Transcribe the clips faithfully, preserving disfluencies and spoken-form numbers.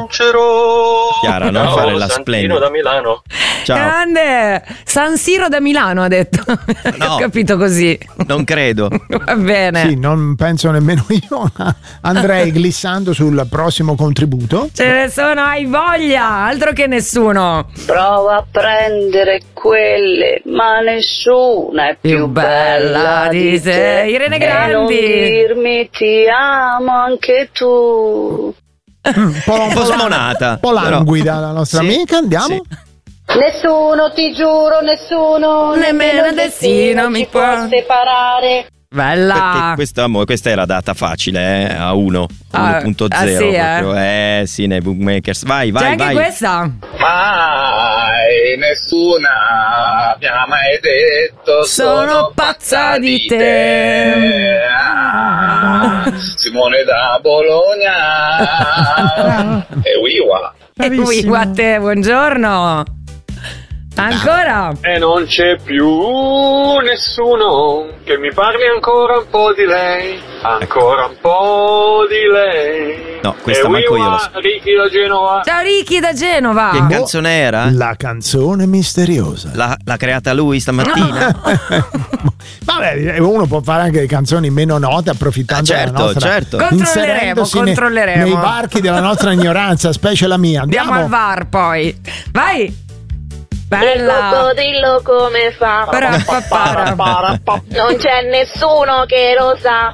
vincerò. Chiara, non Ciao, fare la Santino splendida. da Milano. Ciao. Grande San Siro da Milano, ha detto. No. Ho capito così. Non credo. Va bene. Sì, non penso nemmeno io. Andrei glissando sul prossimo contributo. Ce ne sono, hai voglia, altro che nessuno. Prova a prendere quelle, ma nessuna è più, Più bella di te. Irene E non Grandi. dirmi ti amo anche tu. Un po', Un po' smonata. un po' languida la nostra Sì, amica, andiamo. sì. Nessuno, ti giuro, nessuno, Nemmeno il destino mi ci può può separare. Perché Bella. questa, amore, questa era data facile, eh, a uno, Ah, uno punto zero ah, sì, eh? proprio. Eh sì, nei bookmakers. Vai, C'è vai, anche vai. questa. Mai nessuna mi ha mai detto Sono pazza di te. Ah, Simone da Bologna e Wiwa. E qui a te, buongiorno. Ancora? E non c'è più nessuno che mi parli ancora un po' di lei, ancora un po' di lei. No, questa e manco io Wiwa, la so. Ricky da Genova. Ciao Ricky da Genova. Che canzone era? La canzone misteriosa. L'ha, l'ha creata lui stamattina? Vabbè, uno può fare anche canzoni meno note approfittando Ah, certo, della nostra certo. Controlleremo, inserendosi ne- controlleremo. nei varchi della nostra ignoranza, specie la mia. Andiamo Andiamo, al V A R poi. Vai. Il Bella. coccodrillo come fa? Para, pa, para. Non c'è nessuno che lo sa.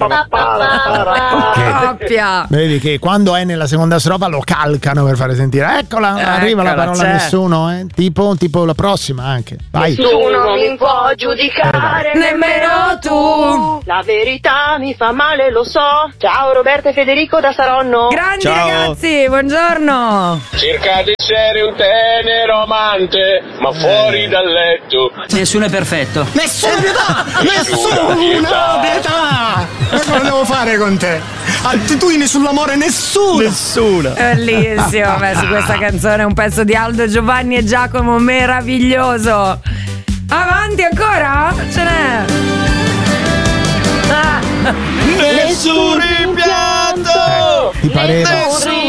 Coppia. Vedi che quando è nella seconda strofa lo calcano per fare sentire. Eccola, arriva la Eccola, parola c'è. nessuno, eh? Tipo, tipo la prossima anche. Vai. Nessuno mi può giudicare, Nemmeno tu. La verità mi fa male, lo so. Ciao Roberta e Federico da Saronno. Grandi Ciao. ragazzi, buongiorno. Cerca di essere un tenero amante, ma fuori dal letto. Nessuno è perfetto. Nessuna pietà! Nessuna pietà! E cosa devo fare con te? Attitudini sull'amore, nessuno! Nessuna. Bellissimo. Beh, su questa canzone un pezzo di Aldo, Giovanni e Giacomo meraviglioso. Avanti ancora? Ce n'è. Ah. Nessun rimpianto. Ti pareva? Nessun